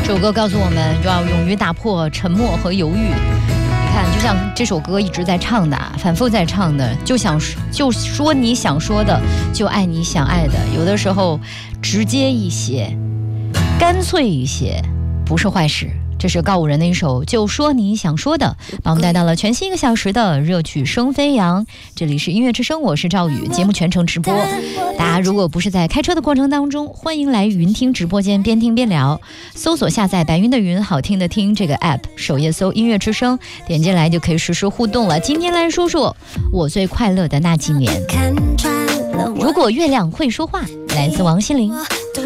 这首歌告诉我们，就要勇于打破沉默和犹豫。你看，就像这首歌一直在唱的，反复在唱的，就说你想说的，就爱你想爱的。有的时候直接一些，干脆一些，不是坏事。这是告五人的一首就说你想说的，把我们带到了全新1个小时的热曲声飞扬。这里是音乐之声，我是赵宇，节目全程直播。大家如果不是在开车的过程当中，欢迎来云听直播间，边听边聊，搜索下载白云的云好听的听这个 app， 首页搜音乐之声，点进来就可以实时互动了。今天来说说我最快乐的那几年。如果月亮会说话，来自王心凌。